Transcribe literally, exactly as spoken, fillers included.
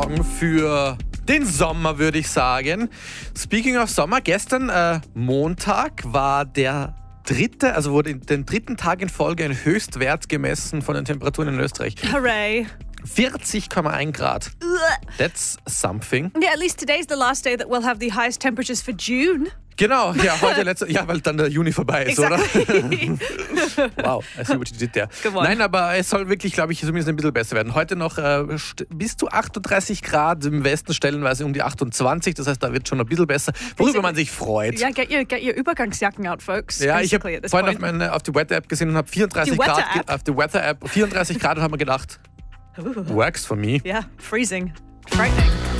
Morgen für den Sommer, würde ich sagen. Speaking of Sommer, gestern äh, Montag war der dritte, also wurde den dritten Tag in Folge ein Höchstwert gemessen von den Temperaturen in Österreich. Hooray. vierzig Komma eins Grad. That's something. Yeah, at least today's the last day that we'll have the highest temperatures for June. Genau, ja, heute letzte, ja, weil dann der Juni vorbei ist, Exactly. oder? Wow, I see what you did there. Come on. Nein, aber es soll wirklich, glaube ich, zumindest ein bisschen besser werden. Heute noch äh, bis zu achtunddreißig Grad, im Westen stellenweise um die achtundzwanzig, das heißt, da wird schon ein bisschen besser, worüber man sich freut. Yeah, get your, get your Übergangsjacken out, folks. Ja, ich habe basically at this vorhin auf, point. meine, auf die Weather-App gesehen und habe vierunddreißig Die Grad, Weather-App? ge- auf die Weather-App, vierunddreißig Grad und habe mir gedacht, works for me. Yeah, freezing. Frightening.